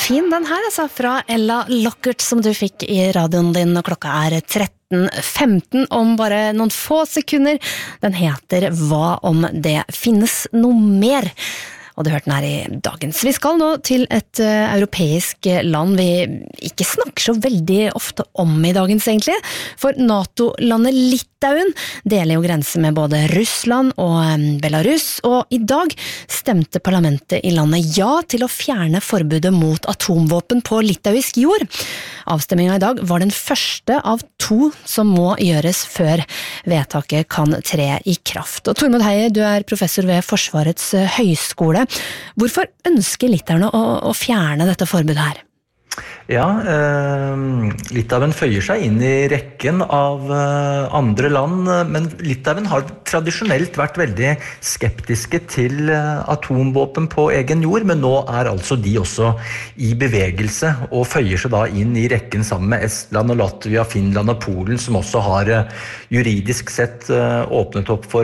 fin den her, altså, fra Ella Lockert, som du fikk i radioen din, og klokka 13:15 om bare noen få sekunder. Den heter Hva om det finnes noe mer? Og du hørte den her i dagens. Vi skal nå til et europeisk land vi ikke snakker så veldig ofte om i dagens egentlig, for NATO-landet Litauen deler jo grense med både Russland og Belarus, og i dag stemte parlamentet i landet ja til å fjerne forbudet mot atomvåpen på litauisk jord. Avstemmingen i dag var den første av 2 som må gjøres før vedtaket kan tre i kraft. Og Tormod Heier, du er professor ved Forsvarets høyskole. Hvorfor ønsker litauerne å fjerne dette forbudet her? Ja, Litauen føyer seg inn i rekken av andre land, men Litauen har tradisjonelt vært veldig skeptiske til atomvåpen på egen jord, men nå er altså de også i bevegelse og føyer seg da inn i rekken sammen med Estland og Latvia, Finland og Polen, som også har juridisk sett åpnet opp for